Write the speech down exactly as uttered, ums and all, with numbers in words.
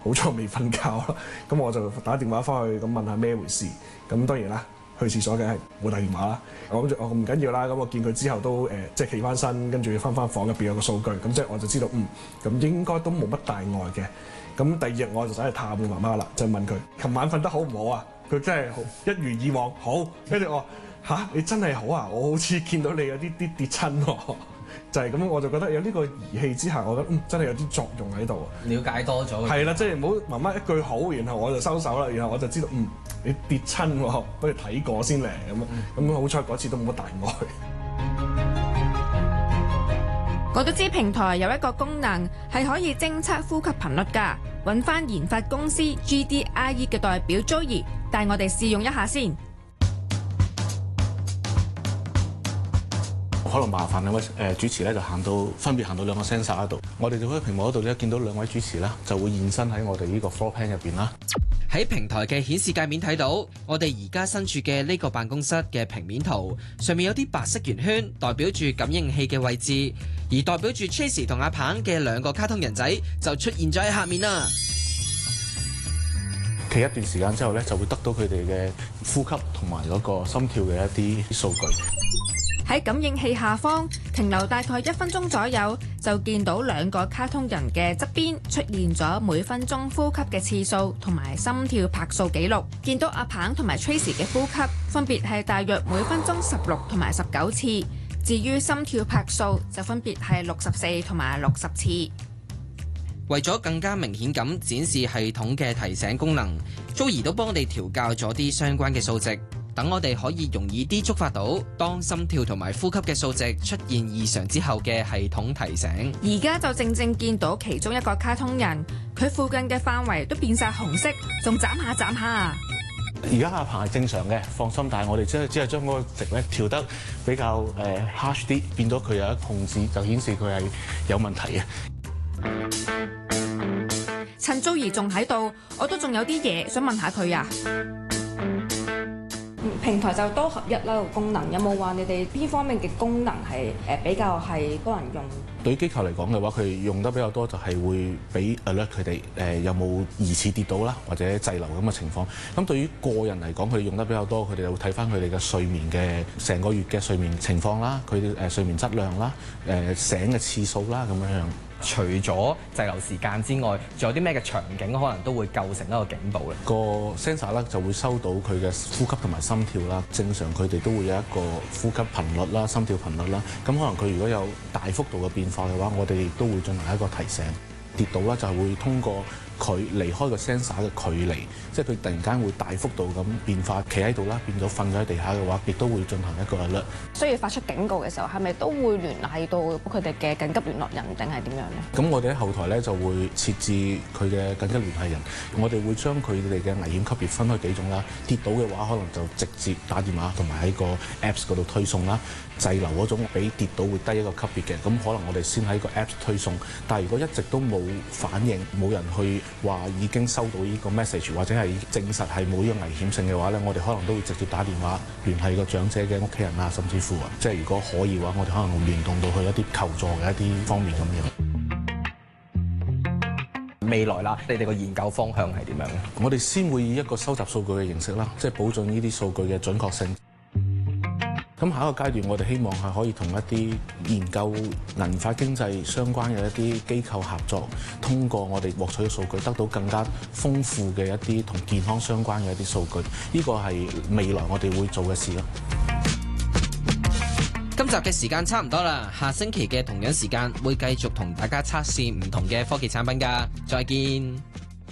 好彩未瞓覺啦，咁我就打電話翻去咁問下咩回事。咁當然啦，去廁所嘅係冇打電話啦。我諗住我唔緊要啦，咁我見佢之後都誒、呃、即係企翻身，跟住翻翻房入邊有個數據，咁即係我就知道嗯，咁應該都冇乜大礙嘅。咁第二日我就走去探我媽媽啦，就問佢琴晚瞓得好唔好啊？佢真係好一如以往好，跟住我吓，你真係好啊！我好似見到你有啲啲跌親喎。就係咁，我就覺得有呢個儀器之下，我覺得嗯真係有啲作用喺度。 了解多咗。 係啦，即係唔好媽媽一句好，然後我就收手啦，然後我就知道嗯你跌親喎，不如睇過先嚟咁啊。咁、嗯、好彩嗰次都冇乜大礙。 我都知平台有一個功能係可以偵測呼吸頻率㗎，揾翻研發公司 G D I E 嘅代表 Joey 帶我哋試用一下先。 可能麻煩兩位誒主持咧，就行到分別行到兩個 sensor 嗰度，我哋就喺屏幕嗰度咧見到兩位主持啦，就會現身喺我哋呢個 floor plan 入邊啦。 喺平台嘅顯示界面睇到，我哋而家身處嘅呢個辦公室嘅平面圖上面有啲白色圓圈，代表住感應器嘅位置，而代表住 Tracy 同阿棒嘅兩個卡通人仔就出現咗喺下面啦。 企一段時間之後咧，就會得到佢哋嘅呼吸同埋嗰個心跳嘅一啲數據。 喺感應器下方停留大概一分鐘左右，就見到兩個卡通人嘅側邊出現咗每分鐘呼吸嘅次數同埋心跳拍數記錄。見到阿棒同埋 Tracy 嘅呼吸分別係大約每分鐘十六同埋十九次，至於心跳拍數就分別係六十四同埋六十次。 為咗更加明顯咁展示系統嘅提醒功能， Joey 都幫我哋調校咗啲相關嘅數值，等我哋可以容易啲觸發到當心跳同埋呼吸嘅數值出現異常之後嘅系統提醒。 而家就正正見到其中一個卡通人，佢附近嘅範圍都變晒紅色，仲眨下眨下。 而家阿棒係正常嘅，放心。但係我哋只係只係將嗰個值咧調得比較誒 harsh 啲，變咗佢有一控制，就顯示佢係有問題嘅。 趁 Joey 仲喺度，我都仲有啲嘢想問下佢啊。平台就多合一啦個功能，有冇話你哋邊方面嘅功能係誒比較係多人用？ 對於機構嚟講嘅話，佢用得比較多就係會俾 alert 佢哋誒有冇疑似跌倒啦，或者滯留咁嘅情況。咁對於個人嚟講，佢哋用得比較多，佢哋就會睇翻佢哋嘅睡眠嘅成個月嘅睡眠情況啦，佢哋誒睡眠質量啦，誒醒嘅次數啦咁樣樣。 除咗滯留時間之外，仲有啲咩嘅場景可能都會構成一個警報咧？ 個 sensor 咧就會收到佢嘅呼吸同埋心跳啦。正常佢哋都會有一個呼吸頻率啦、心跳頻率啦。咁可能佢如果有大幅度嘅變化嘅話，我哋亦都會進行一個提醒。跌倒啦就係會通過佢離開個 sensor 嘅距離，即係佢突然間會大幅度咁變化，企喺度啦，變咗瞓咗喺地下嘅話，亦都會進行一個 alert。 需要發出警告嘅時候，係咪都會聯繫到佢哋嘅緊急聯絡人，定係點樣呢？ 咁我哋喺後台咧就會設置佢嘅緊急聯繫人，我哋會將佢哋嘅危險級別分開幾種啦。跌倒嘅話，可能就直接打電話同埋喺個 Apps 嗰度推送啦。滯留嗰種比跌倒會低一個級別嘅，咁可能我哋先喺個 Apps 推送。但係如果一直都冇反應，冇人去話已經收到呢個 message， 或者係證實係冇呢個危險性嘅話咧，我哋可能都會直接打電話聯繫個長者嘅屋企人啊，甚至乎啊，即係如果可以嘅話，我哋可能會聯動到去一啲求助嘅一啲方面咁樣。 未來啦，你哋個研究方向係點樣咧？ 我哋先會以一個收集數據嘅形式啦，即係保證呢啲數據嘅準確性。咁下一個階段，我哋希望係可以同一啲研究銀髮經濟相關嘅一啲機構合作，通過我哋獲取嘅數據，得到更加豐富嘅一啲同健康相關嘅一啲數據。呢個係未來我哋會做嘅事咯。 今集嘅時間差唔多啦，下星期嘅同樣時間會繼續同大家測試唔同嘅科技產品㗎。再見。